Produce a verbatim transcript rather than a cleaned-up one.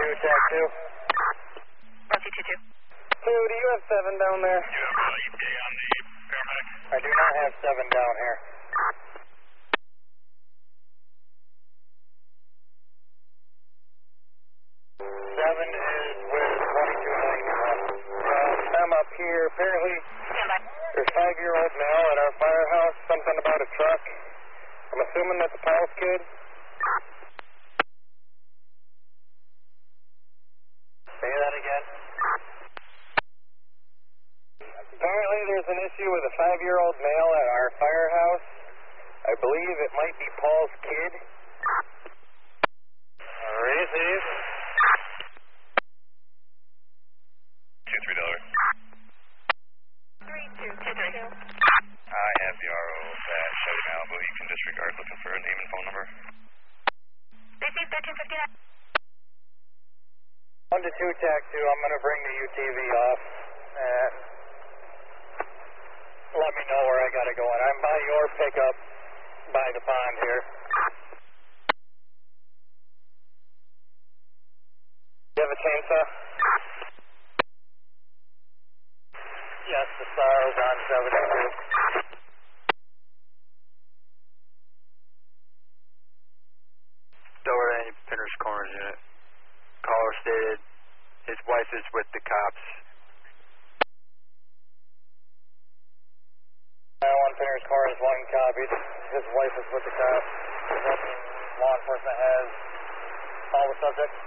two, attack two. Rosie two two. Two, do you have seven down there? You have uh, E T A on the paramedic? I do not have seven down here. Seven is with twenty-two ninety-one. Um, I'm up here. Apparently, Stand by. there's a five-year-old male at our firehouse. Something about a truck. I'm assuming that's a Paul's kid. Say that again. Apparently, there's an issue with a five-year-old male at our firehouse. I believe it might be Paul's kid. Receive. Two three dollar. Three two two three. I have the R O at Chevy Malibu. You can disregard looking for a name and phone number. Receive thirteen fifty-nine. One to two, tac two. I'm going to bring the U T V off. Uh, let me know where I got to go. And I'm by your pickup by the pond here. You have a chainsaw? Yes, the SAR is on seventy-two. Door to any Pinner's Corners unit. Caller stated his wife is with the cops. nine one Pinner's Corners, one copied. His wife is with the cops. Does that mean law enforcement has all the subjects?